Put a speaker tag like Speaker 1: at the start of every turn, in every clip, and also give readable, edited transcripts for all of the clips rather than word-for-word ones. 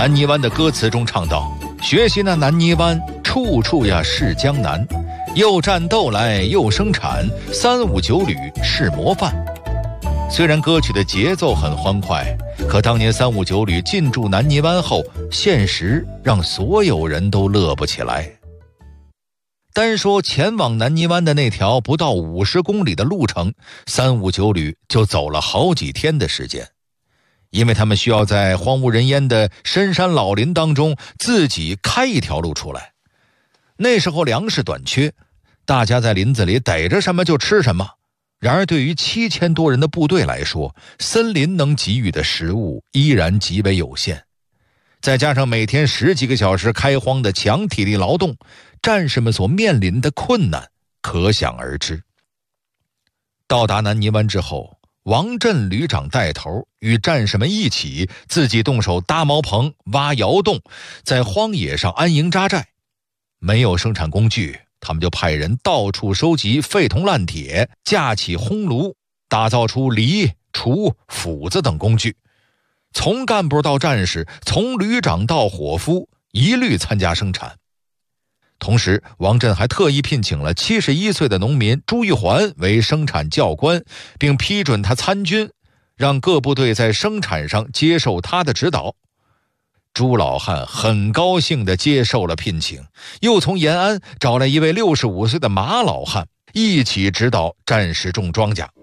Speaker 1: 南泥湾的歌词中唱道：学习那南泥湾，处处呀是江南，又战斗来又生产，359旅是模范。虽然歌曲的节奏很欢快，可当年359旅进驻南泥湾后，现实让所有人都乐不起来。单说前往南泥湾的那条不到50公里的路程，359旅就走了好几天的时间，因为他们需要在荒无人烟的深山老林当中自己开一条路出来。那时候粮食短缺，大家在林子里逮着什么就吃什么。然而对于7000多人的部队来说，森林能给予的食物依然极为有限，再加上每天10几个小时开荒的强体力劳动，战士们所面临的困难可想而知。到达南泥湾之后，王震旅长带头，与战士们一起自己动手搭茅棚、挖窑洞，在荒野上安营扎寨。没有生产工具，他们就派人到处收集废铜烂铁，架起烘炉，打造出犁、锄、斧子等工具。从干部到战士，从旅长到伙夫，一律参加生产。同时，王震还特意聘请了71岁的农民朱玉环为生产教官，并批准他参军，让各部队在生产上接受他的指导。朱老汉很高兴地接受了聘请，又从延安找来一位65岁的马老汉，一起指导战士种庄稼。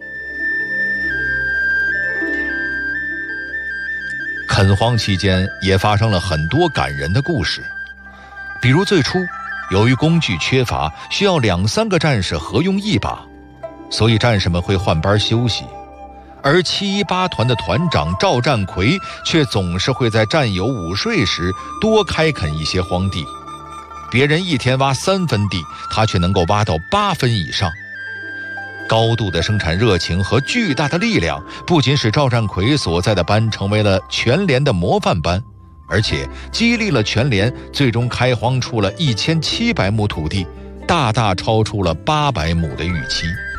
Speaker 1: 垦荒期间也发生了很多感人的故事，比如最初由于工具缺乏，需要2、3个战士合用一把，所以战士们会换班休息。而718团的团长赵占奎却总是会在战友午睡时多开垦一些荒地，别人一天挖3分地，他却能够挖到8分以上。高度的生产热情和巨大的力量，不仅使赵占奎所在的班成为了全连的模范班，而且激励了全连最终开荒出了1700亩土地，大大超出了800亩的预期。